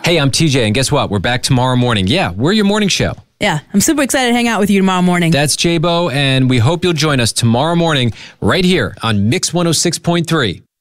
Hey, I'm TJ, and guess what? We're back tomorrow morning. Yeah, we're your morning show. Yeah, I'm super excited to hang out with you tomorrow morning. That's J-Bo, and we hope you'll join us tomorrow morning right here on Mix 106.3.